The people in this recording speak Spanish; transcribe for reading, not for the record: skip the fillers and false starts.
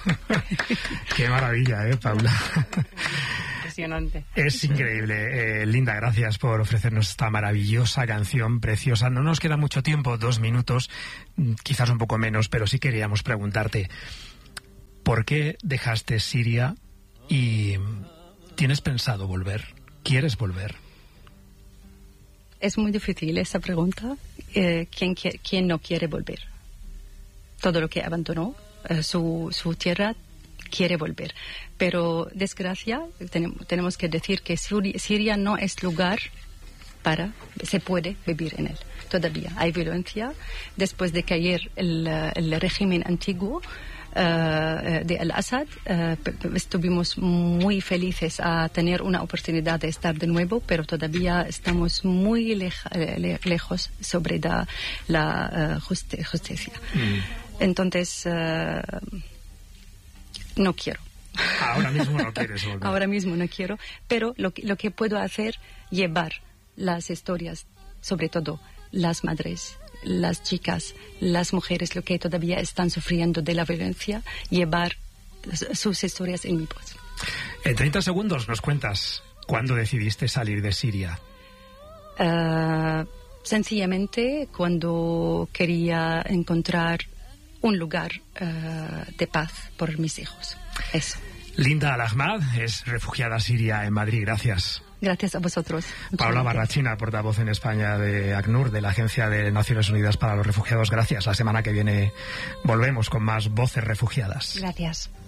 Qué maravilla, Paula. Impresionante. Es increíble. Linda, gracias por ofrecernos esta maravillosa canción preciosa. No nos queda mucho tiempo, 2 minutos, quizás un poco menos, pero sí queríamos preguntarte, ¿por qué dejaste Siria y tienes pensado volver? ¿Quieres volver? Es muy difícil esa pregunta. ¿Quién no quiere volver? Todo lo que abandonó su tierra quiere volver. Pero, desgracia, tenemos que decir que Siria no es lugar se puede vivir en él. Todavía hay violencia. Después de caer el régimen antiguo de Al-Assad, estuvimos muy felices a tener una oportunidad de estar de nuevo, pero todavía estamos muy lejos sobre la justicia. Entonces, no quiero. Ahora mismo no quieres volver. Ahora mismo no quiero, pero lo que puedo hacer, llevar las historias, sobre todo las madres, las chicas, las mujeres, lo que todavía están sufriendo de la violencia, llevar sus historias en mi voz. En 30 segundos nos cuentas cuándo decidiste salir de Siria. Sencillamente cuando quería encontrar un lugar de paz por mis hijos. Eso. Linda Al-Ahmad es refugiada siria en Madrid. Gracias. Gracias a vosotros. Paula Barrachina, portavoz en España de ACNUR, de la Agencia de Naciones Unidas para los Refugiados. Gracias. La semana que viene volvemos con más voces refugiadas. Gracias.